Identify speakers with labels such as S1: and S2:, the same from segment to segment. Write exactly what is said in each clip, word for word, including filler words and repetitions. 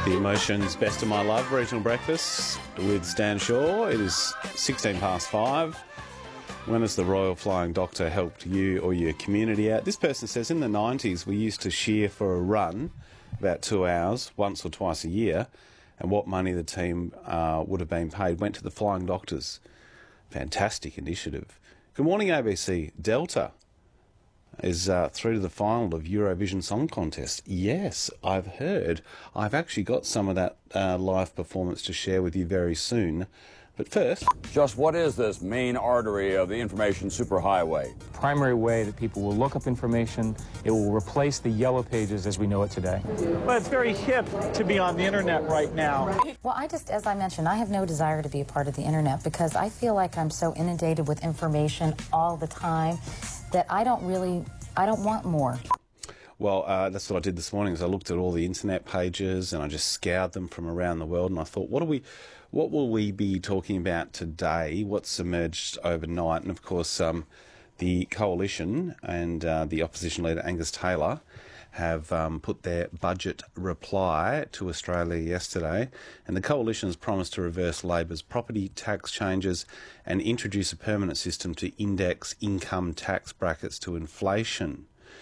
S1: The Emotions Best of My Love Regional Breakfast with Stan Shaw. It is sixteen past five. When has the Royal Flying Doctor helped you or your community out? This person says in the nineties we used to shear for a run about two hours once or twice a year, and what money the team uh, would have been paid went to the Flying Doctors. Fantastic initiative. Good morning, A B C. Delta is uh, through to the final of Eurovision Song Contest. Yes, I've heard. I've actually got some of that uh, live performance to share with you very soon. But first...
S2: Just what is this main artery of the information superhighway?
S3: Primary way that people will look up information. It will replace the yellow pages as we know it today.
S4: Well, it's very hip to be on the internet right now.
S5: Well, I just, as I mentioned, I have no desire to be a part of the internet because I feel like I'm so inundated with information all the time that I don't really, I don't want more.
S1: Well, uh, that's what I did this morning. Is I looked at all the internet pages and I just scoured them from around the world, and I thought, what are we, what will we be talking about today? What's emerged overnight? And of course, um, the coalition and uh, the opposition leader Angus Taylor have um, put their budget reply to Australia yesterday, and the coalition has promised to reverse Labor's property tax changes and introduce a permanent system to index income tax brackets to inflation.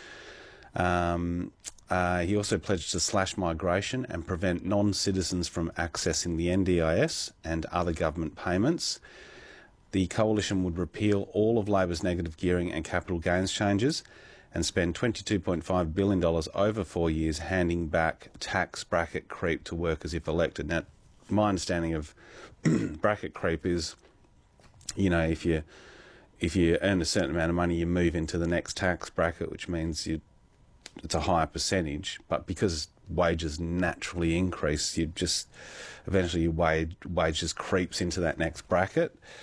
S1: Um, uh, he also pledged to slash migration and prevent non-citizens from accessing the N D I S and other government payments. The coalition would repeal all of Labor's negative gearing and capital gains changes and spend twenty-two point five billion dollars over four years handing back tax bracket creep to workers if elected. Now, my understanding of bracket creep is, you know, if you if you earn a certain amount of money, you move into the next tax bracket, which means you it's a higher percentage, but because wages naturally increase, you just eventually your wage, wage just creeps into that next bracket.